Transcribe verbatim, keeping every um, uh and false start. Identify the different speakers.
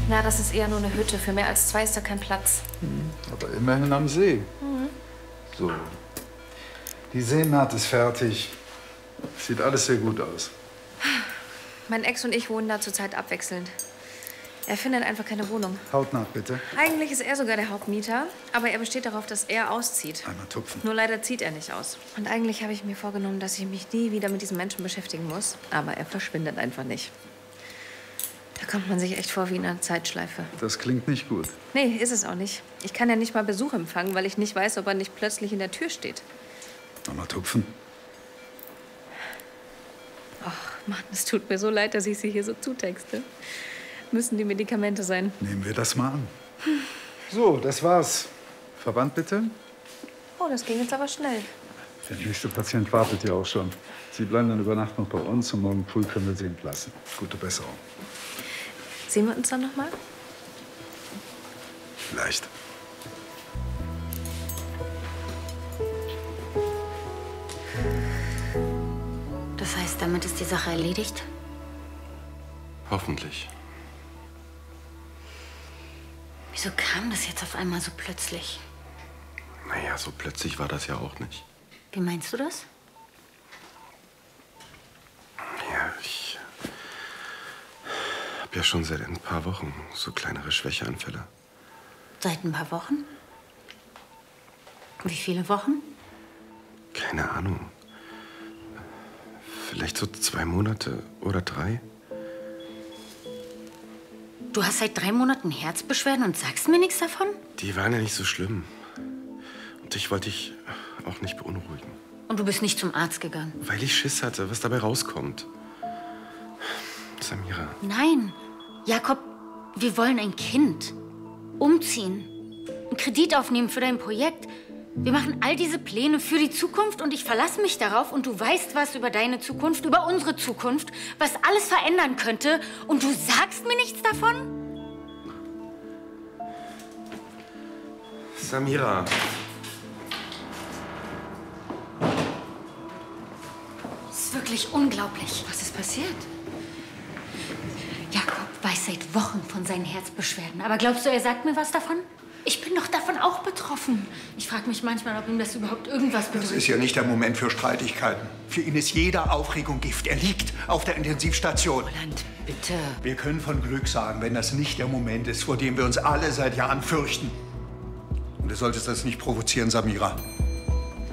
Speaker 1: Na, das ist eher nur eine Hütte. Für mehr als zwei ist da kein Platz.
Speaker 2: Hm, aber immerhin am See.
Speaker 1: Mhm.
Speaker 2: So. Die Seennaht ist fertig. Sieht alles sehr gut aus.
Speaker 1: Mein Ex und ich wohnen da zurzeit abwechselnd. Er findet einfach keine Wohnung.
Speaker 2: Hautnah, bitte.
Speaker 1: Eigentlich ist er sogar der Hauptmieter, aber er besteht darauf, dass er auszieht.
Speaker 2: Einmal tupfen.
Speaker 1: Nur leider zieht er nicht aus. Und eigentlich habe ich mir vorgenommen, dass ich mich nie wieder mit diesem Menschen beschäftigen muss. Aber er verschwindet einfach nicht. Da kommt man sich echt vor wie in einer Zeitschleife.
Speaker 2: Das klingt nicht gut.
Speaker 1: Nee, ist es auch nicht. Ich kann ja nicht mal Besuch empfangen, weil ich nicht weiß, ob er nicht plötzlich in der Tür steht.
Speaker 2: Einmal tupfen.
Speaker 1: Ach, Mann, es tut mir so leid, dass ich Sie hier so zutexte. Müssen die Medikamente sein.
Speaker 2: Nehmen wir das mal an. So, das war's. Verband bitte.
Speaker 1: Oh, das ging jetzt aber schnell.
Speaker 2: Der nächste Patient wartet ja auch schon. Sie bleiben dann über Nacht noch bei uns und morgen früh können wir Sie entlassen. Gute Besserung.
Speaker 1: Sehen wir uns dann noch mal?
Speaker 2: Vielleicht.
Speaker 3: Das heißt, damit ist die Sache erledigt?
Speaker 4: Hoffentlich.
Speaker 3: Wieso kam das jetzt auf einmal so plötzlich?
Speaker 4: Naja, so plötzlich war das ja auch nicht.
Speaker 3: Wie meinst du das?
Speaker 4: Ja, ich habe ja schon seit ein paar Wochen so kleinere Schwächeanfälle.
Speaker 3: Seit ein paar Wochen? Wie viele Wochen?
Speaker 4: Keine Ahnung. Vielleicht so zwei Monate oder drei.
Speaker 3: Du hast seit drei Monaten Herzbeschwerden und sagst mir nichts davon?
Speaker 4: Die waren ja nicht so schlimm. Und dich wollte ich auch nicht beunruhigen.
Speaker 3: Und du bist nicht zum Arzt gegangen?
Speaker 4: Weil ich Schiss hatte, was dabei rauskommt. Samira.
Speaker 3: Nein. Jakob, wir wollen ein Kind. Umziehen. Einen Kredit aufnehmen für dein Projekt. Wir machen all diese Pläne für die Zukunft und ich verlasse mich darauf und du weißt was über deine Zukunft, über unsere Zukunft, was alles verändern könnte und du sagst mir nichts davon?
Speaker 4: Samira.
Speaker 3: Das ist wirklich unglaublich.
Speaker 1: Was ist passiert?
Speaker 3: Jakob weiß seit Wochen von seinen Herzbeschwerden. Aber glaubst du, er sagt mir was davon? Ich bin doch davon auch betroffen. Ich frage mich manchmal, ob ihm das überhaupt irgendwas bedeutet.
Speaker 5: Das ist ja nicht der Moment für Streitigkeiten. Für ihn ist jede Aufregung Gift. Er liegt auf der Intensivstation.
Speaker 3: Roland, bitte.
Speaker 5: Wir können von Glück sagen, wenn das nicht der Moment ist, vor dem wir uns alle seit Jahren fürchten. Und du solltest das nicht provozieren, Samira.